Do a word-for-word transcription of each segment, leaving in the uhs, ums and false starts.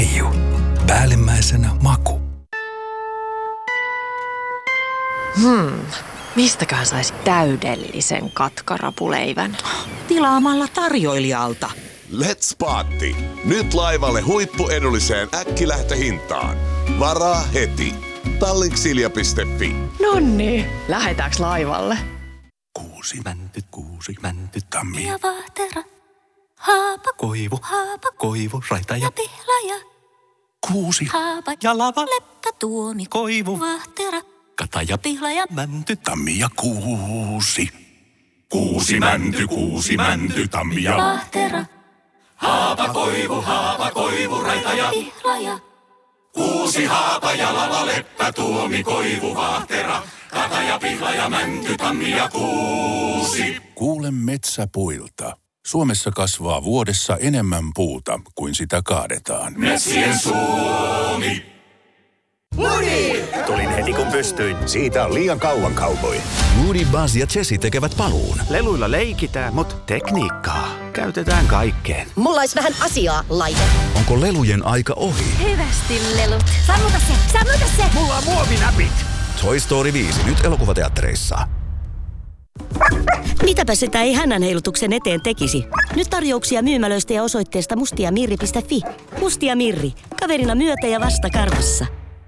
Leiju. Päällimmäisenä maku. Hmm. Mistäköhän saisi täydellisen katkarapuleivän? Tilaamalla tarjoilijalta. Let's Party. Nyt laivalle huippuedulliseen äkkilähtöhintaan. Varaa heti. Tallinksilja piste fi. Nonni, lähetäänkö laivalle? Kuusi mänty, kuusi mänty, tammi. Ja vahtera, haapa, Koivu, haapa, koivu, raita ja ja pihlaja, kuusi. haapa, Ja lava, leppä, tuomi, koivu, vahtera, kata ja pihlaja, mänty, tammi ja kuusi. Kuusi mänty, kuusi mänty, tammi ja vahtera, haapa, koivu, haapa, koivu, raita ja pihlaja, kuusi haapa ja lava, leppä, tuomi, koivu, vahtera, kata ja pihla ja mänty, tammi ja kuusi. Kuule metsäpuilta. Suomessa kasvaa vuodessa enemmän puuta kuin sitä kaadetaan. Metsien Suomi. Tulin heti kun pystyin. Siitä on liian kauan cowboy. Woody, Buzz ja Jessie tekevät paluun. Leluilla leikitään, mutta tekniikkaa käytetään kaikkeen. Mulla olisi vähän asiaa, laite. Onko lelujen aika ohi? hyvästi lelut. Sammuta se, sammuta se. Mulla on muovinäpit. Toy Story viisi nyt elokuvateattereissa. Mitäpä sitä ei hännän heilutuksen eteen tekisi? Nyt tarjouksia myymälöistä ja osoitteesta mustiamirri piste fi. Mustia Mirri. Kaverina myötä ja vasta karvassa.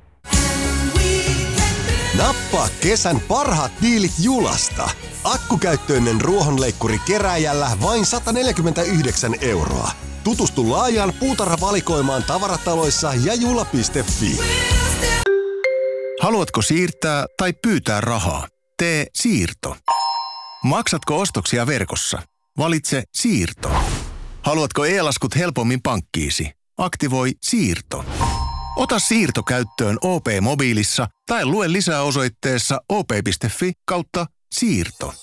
Nappaa kesän parhaat diilit Julasta. Akkukäyttöinen ruohonleikkuri kerääjällä vain sata neljäkymmentäyhdeksän euroa. Tutustu laajaan puutarhavalikoimaan tavarataloissa ja jula piste fi. Haluatko siirtää tai pyytää rahaa? Tee siirto. Maksatko ostoksia verkossa? Valitse siirto. Haluatko e-laskut helpommin pankkiisi? Aktivoi siirto. Ota siirto käyttöön O P-mobiilissa tai lue lisää osoitteessa o p piste fi kautta siirto.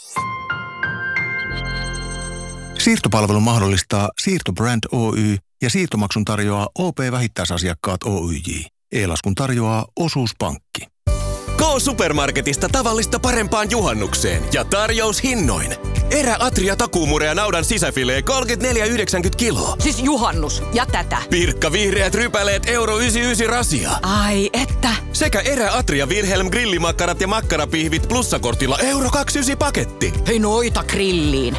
Siirtopalvelu mahdollistaa Siirtobrand Oy ja siirtomaksun tarjoaa O P-vähittäisasiakkaat Oyj. E-laskun tarjoaa Osuuspankki. Go-supermarketista tavallista parempaan juhannukseen ja tarjous hinnoin. Erä Atria takuumurea naudan sisäfilee kolmekymmentäneljä yhdeksänkymmentä kiloa. Siis juhannus ja tätä. Pirkka vihreät rypäleet euro yhdeksänkymmentäyhdeksän rasia. Ai että. Sekä Erä Atria Wilhelm grillimakkarat ja makkarapihvit plussakortilla euro kaksikymmentäyhdeksän paketti. Hei noita grilliin.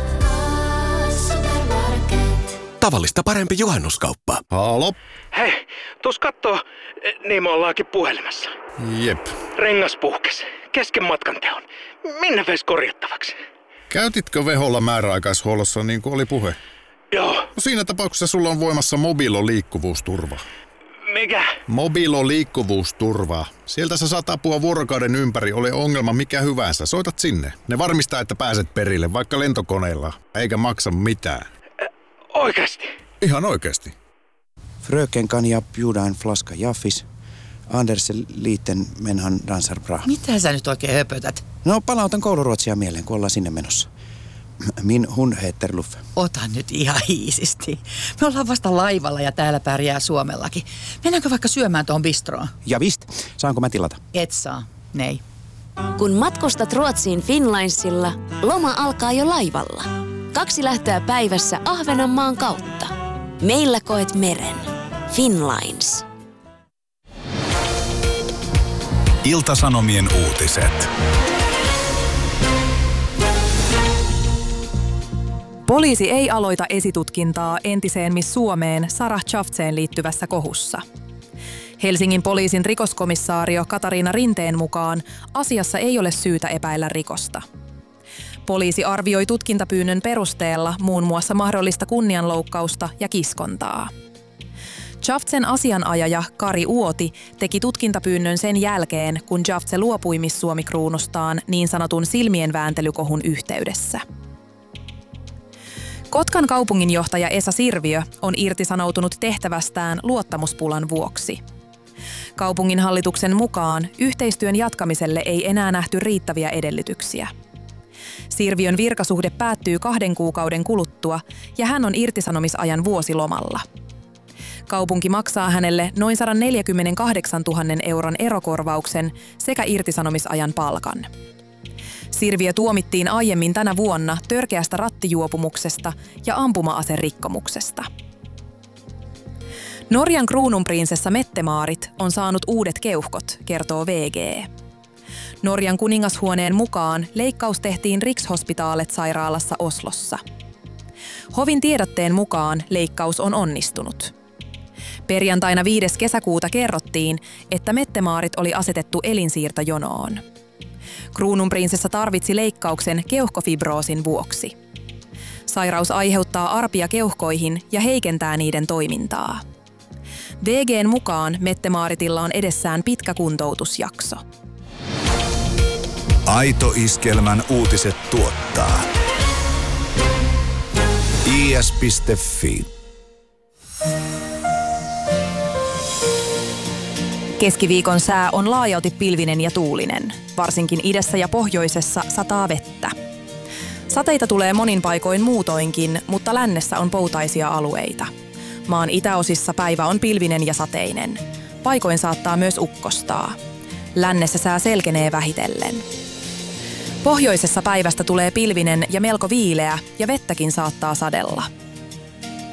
Tavallista parempi juhannuskauppa. Halo? Hei, tuus kattoo, niin me ollaankin puhelimessa. Jep. Rengas puhkes, kesken matkan teon. Minne veis korjattavaksi? Käytitkö Veholla määräaikaishuollossa niin kuin oli puhe? Joo. No siinä tapauksessa sulla on voimassa Mobilo liikkuvuusturva. Mikä? Mobilo liikkuvuusturva. Sieltä sä saat apua vuorokauden ympäri, ole ongelma mikä hyvänsä. Soitat sinne. Ne varmistaa, että pääset perille, vaikka lentokoneella, eikä maksa mitään. Oikeasti? Ihan oikeasti. Fröken kan jag bjuda en flaska Jaffis. Anders liiten menhan dansar bra. Mitä sä nyt oikein höpötät? No palautan kouluruotsia mieleen, kun ollaan sinne menossa. Min hun heter Luffe. Ota nyt ihan hiisisti. Me ollaan vasta laivalla ja täällä pärjää Suomellakin. Mennäänkö vaikka syömään tuohon bistroon? Ja vist. Saanko mä tilata? Et saa. Nei. Kun matkustat Ruotsiin Finlinesilla, loma alkaa jo laivalla. Kaksi lähtöä päivässä Ahvenanmaan kautta. Meillä koet meren. Finlines. Ilta-Sanomien uutiset. Poliisi ei aloita esitutkintaa entiseen Miss Suomeen Sarah Chaftseen liittyvässä kohussa. Helsingin poliisin rikoskomissaario Katariina Rinteen mukaan asiassa ei ole syytä epäillä rikosta. Poliisi arvioi tutkintapyynnön perusteella muun muassa mahdollista kunnianloukkausta ja kiskontaa. Chaftsen asianajaja Kari Uoti teki tutkintapyynnön sen jälkeen, kun Chaftse luopui Miss Suomi-kruunustaan niin sanotun silmien vääntelykohun yhteydessä. Kotkan kaupunginjohtaja Esa Sirviö on irtisanoutunut tehtävästään luottamuspulan vuoksi. Kaupunginhallituksen mukaan yhteistyön jatkamiselle ei enää nähty riittäviä edellytyksiä. Sirviön virkasuhde päättyy kahden kuukauden kuluttua ja hän on irtisanomisajan vuosilomalla. Kaupunki maksaa hänelle noin sata neljäkymmentäkahdeksantuhatta euron erokorvauksen sekä irtisanomisajan palkan. Sirviö tuomittiin aiemmin tänä vuonna törkeästä rattijuopumuksesta ja ampuma-aserikkomuksesta. Norjan kruununprinsessa Mette-Maarit on saanut uudet keuhkot, kertoo V G. Norjan kuningashuoneen mukaan leikkaus tehtiin Rikshospitalet-sairaalassa Oslossa. Hovin tiedotteen mukaan leikkaus on onnistunut. Perjantaina viides kesäkuuta kerrottiin, että Mette-Maarit oli asetettu elinsiirtojonoon. Kruununprinsessa tarvitsi leikkauksen keuhkofibroosin vuoksi. Sairaus aiheuttaa arpia keuhkoihin ja heikentää niiden toimintaa. V G:n mukaan Mette-Maaritilla on edessään pitkä kuntoutusjakso. Aito Iskelmän uutiset tuottaa I S piste Fi. Keskiviikon sää on laajalti pilvinen ja tuulinen. Varsinkin idässä ja pohjoisessa sataa vettä. Sateita tulee monin paikoin muutoinkin, mutta lännessä on poutaisia alueita. Maan itäosissa päivä on pilvinen ja sateinen. Paikoin saattaa myös ukkostaa. Lännessä sää selkenee vähitellen. Pohjoisessa päivästä tulee pilvinen ja melko viileä ja vettäkin saattaa sadella.